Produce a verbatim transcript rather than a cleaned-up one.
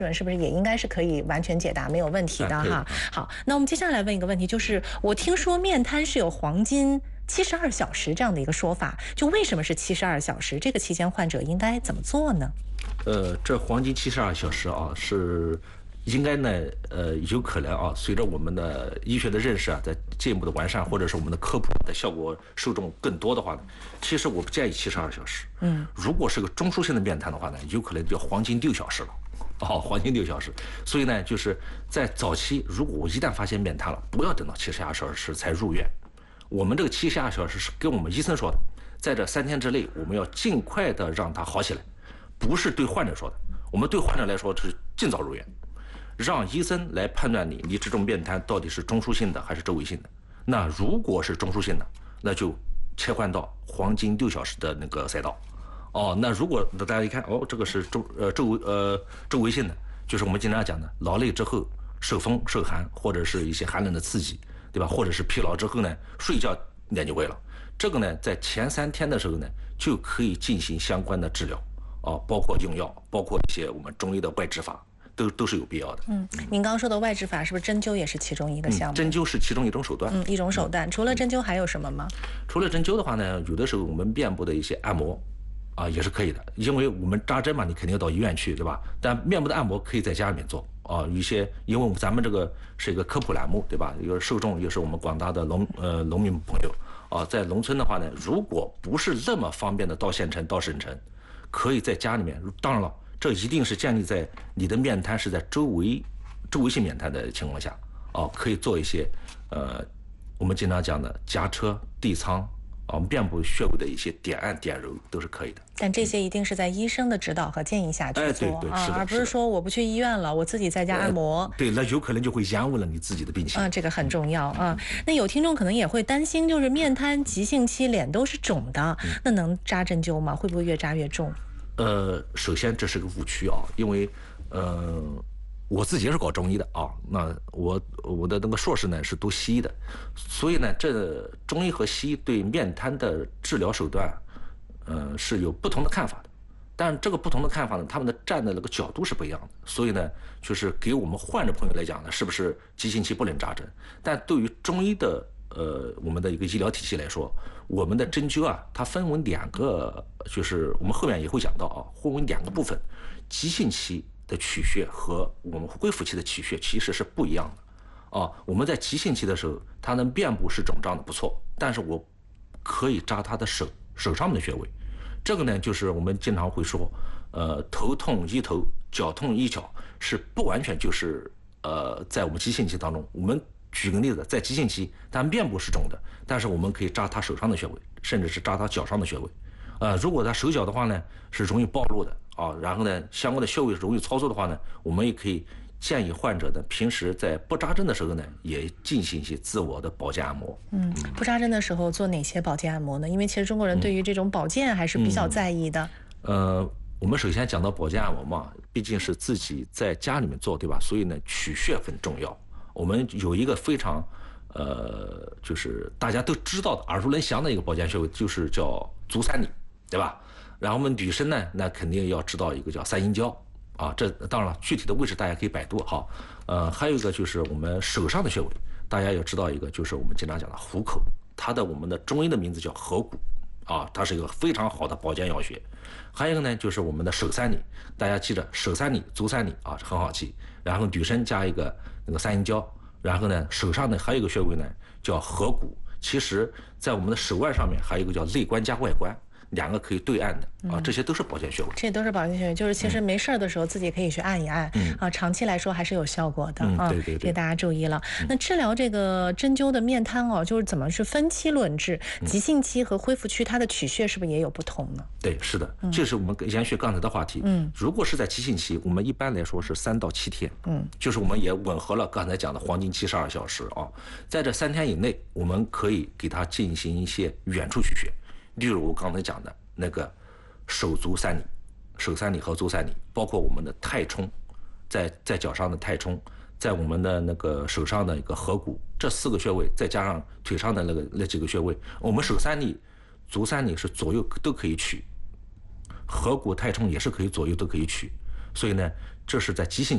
论是不是也应该是可以完全解答，没有问题的哈？好，那我们接下来问一个问题，就是我听说面瘫是有黄金七十二小时这样的一个说法，就为什么是七十二小时？这个期间患者应该怎么做呢？ 呃，这黄金七十二小时啊，是应该呢，呃，有可能啊，随着我们的医学的认识啊，在进一步的完善，或者是我们的科普的效果受众更多的话呢，其实我不建议七十二小时。嗯，如果是个中枢性的面瘫的话呢，有可能就要黄金六小时了。哦，黄金六小时。所以呢，就是在早期，如果我一旦发现面瘫了，不要等到七十二小时才入院。我们这个七十二小时是跟我们医生说的，在这三天之内，我们要尽快的让它好起来，不是对患者说的。我们对患者来说是尽早入院，让医生来判断你，你这种面瘫到底是中枢性的还是周围性的。那如果是中枢性的，那就切换到黄金六小时的那个赛道。哦，那如果大家一看，哦，这个是周呃周围呃周围性的，就是我们经常讲的劳累之后受风受寒，或者是一些寒冷的刺激，对吧？或者是疲劳之后呢，睡觉眼睛会了，这个呢，在前三天的时候呢，就可以进行相关的治疗，哦，包括用药，包括一些我们中医的外治法。都都是有必要的。 嗯，您刚刚说的外治法是不是针灸也是其中一个项目？ 嗯、针灸是其中一种手段。 嗯，一种手段。除了针灸还有什么吗？ 除了针灸的话呢，有的时候我们面部的一些按摩啊也是可以的，因为我们扎针嘛，你肯定要到医院去，对吧？但面部的按摩可以在家里面做啊。一些因为咱们这个是一个科普栏目，对吧？一个受众又是我们广大的农呃农民朋友啊，在农村的话呢，如果不是那么方便的到县城到省城，可以在家里面。当然了。这一定是建立在你的面瘫是在周围周围性面瘫的情况下，哦，可以做一些呃我们经常讲的夹车、地仓啊、哦，面部穴位的一些点按点揉都是可以的。 但这些一定是在医生的指导和建议下去做、 哎、对对啊， 是的， 而不是说我不去医院了，我自己在家按摩。 呃、对，那有可能就会延误了你自己的病情。 啊，这个很重要啊。那有听众可能也会担心，就是面瘫急性期脸都是肿的，嗯、那能扎针灸吗？会不会越扎越重？ 呃，首先这是个误区啊，因为，呃，我自己也是搞中医的啊，那我我的那个硕士呢是读西医的，所以呢，这中医和西医对面瘫的治疗手段，呃，是有不同的看法的。但这个不同的看法呢，他们的站的那个角度是不一样的，所以呢，就是给我们患者朋友来讲呢，是不是急性期不能扎针？但对于中医的。呃，我们的一个医疗体系来说，我们的针灸啊，它分为两个，就是我们后面也会讲到啊，分为两个部分。急性期的取穴和我们恢复期的取穴其实是不一样的啊。我们在急性期的时候，它的面部是肿胀的不错，但是我可以扎他的手手上面的穴位。这个呢，就是我们经常会说，呃，头痛医头，脚痛医脚，是不完全就是呃，在我们急性期当中，我们。举个例子，在急性期，它面部是肿的，但是我们可以扎他手上的穴位，甚至是扎他脚上的穴位。呃，如果他手脚的话呢，是容易暴露的啊，然后呢，相关的穴位容易操作的话呢，我们也可以建议患者呢，平时在不扎针的时候呢，也进行一些自我的保健按摩。 嗯，不扎针的时候做哪些保健按摩呢？因为其实中国人对于这种保健还是比较在意的。 嗯、呃，我们首先讲到保健按摩嘛，毕竟是自己在家里面做，对吧？所以呢，取穴很重要。我们有一个非常，呃，就是大家都知道的耳熟能详的一个保健穴位，就是叫足三里，对吧？然后我们女生呢，那肯定要知道一个叫三阴交啊，这当然了，具体的位置大家可以百度哈。呃，还有一个就是我们手上的穴位，大家要知道一个，就是我们经常讲的虎口，它的我们的中医的名字叫合谷啊，它是一个非常好的保健药穴。还有一个呢，就是我们的手三里，大家记着手三里、足三里啊，很好记。然后女生加一个那个三阴交，然后呢手上呢还有一个穴位呢叫合谷，其实在我们的手腕上面还有一个叫内关加外关，两个可以对按的啊，这些都是保健穴位。 这都是保健穴位，就是其实没事的时候自己可以去按一按、嗯、啊，长期来说还是有效果的、 嗯、 啊。 对对对， 给大家注意了。嗯、那治疗这个针灸的面瘫哦，就是怎么是分期论治？急性期和恢复期它的取穴是不是也有不同呢？ 对，是的，这是我们延续刚才的话题。嗯，如果是在急性期，我们一般来说是三到七天。嗯，就是我们也吻合了刚才讲的黄金七十二小时啊，在这三天以内，我们可以给它进行一些远处取穴，例如我刚才讲的那个。手足三里，手三里和足三里，包括我们的太冲，在在脚上的太冲，在我们的那个手上的一个合谷，这四个穴位，再加上腿上的那个那几个穴位，我们手三里、足三里是左右都可以取，合谷、太冲也是可以左右都可以取，所以呢，这是在急性。